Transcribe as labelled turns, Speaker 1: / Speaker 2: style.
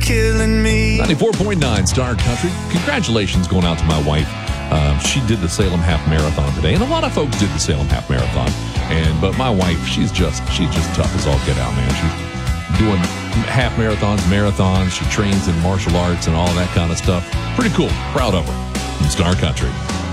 Speaker 1: killing me.
Speaker 2: 94.9 Star Country. Congratulations going out to my wife. She did the Salem Half Marathon today, and a lot of folks did the Salem Half Marathon. But my wife, she's just tough as all get out, man. She's doing half marathons. She trains in martial arts and all that kind of stuff. Pretty cool. Proud of her. In Star Country.